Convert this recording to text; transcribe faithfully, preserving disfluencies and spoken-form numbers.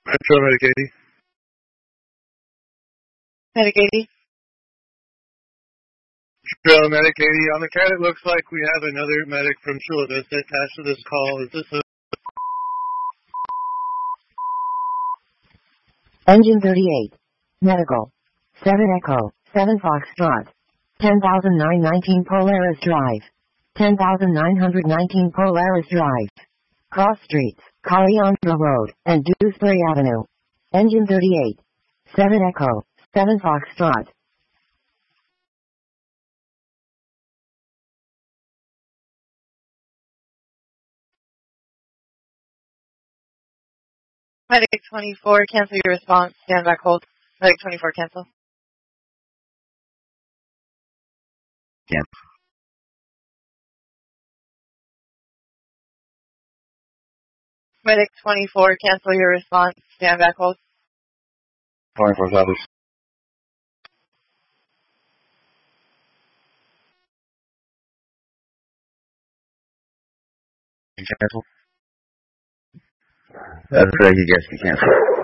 Paramedic eighty. Medic eighty. Paramedic eighty. On the cat, it looks like we have another medic from Chula Vista attached to this call. Is this a... Engine thirty-eight. Medical. seven Echo. seven Foxtrot. ten thousand nine hundred nineteen Polaris Drive. ten thousand nine hundred nineteen Polaris Drive. Cross Streets, Caliandra Road, and Dewsbury Avenue. Engine thirty-eight. seven Echo. seven Foxtrot. Medic twenty-four, cancel your response. Stand back, hold. Medic twenty-four, cancel. Cancel. Medic twenty-four, cancel your response. Stand back, hold. twenty-four copies. Cancel. That's right, you guys can cancel.